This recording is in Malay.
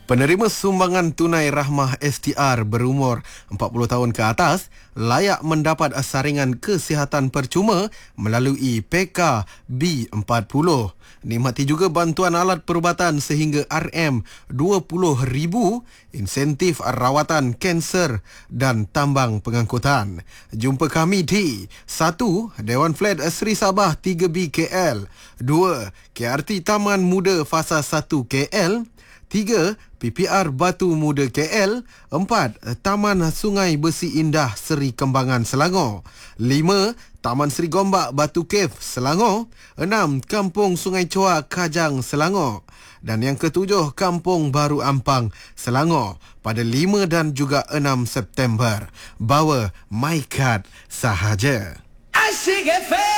Penerima sumbangan tunai rahmah STR berumur 40 tahun ke atas layak mendapat saringan kesihatan percuma melalui PK B40. Nikmati juga bantuan alat perubatan sehingga RM20,000, insentif rawatan kanser dan tambang pengangkutan. Jumpa kami di 1. Dewan Flat Seri Sabah 3B KL, 2. KRT Taman Muda Fasa 1 KL, 3. PPR Batu Muda KL, 4. Taman Sungai Besi Indah Seri Kembangan Selangor, 5. Taman Seri Gombak Batu Cave Selangor, 6. Kampung Sungai Coa Kajang Selangor, dan yang ketujuh Kampung Baru Ampang Selangor pada 5 dan juga 6 September. Bawa MyCard sahaja. Asyik FM.